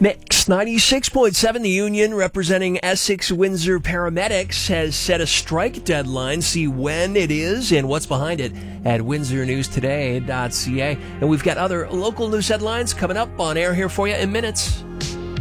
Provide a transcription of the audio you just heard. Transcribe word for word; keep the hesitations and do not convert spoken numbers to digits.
Mix ninety-six point seven, the union representing Essex-Windsor paramedics has set a strike deadline. See when it is and what's behind it at windsor news today dot c a. And we've got other local news headlines coming up on air here for you in minutes.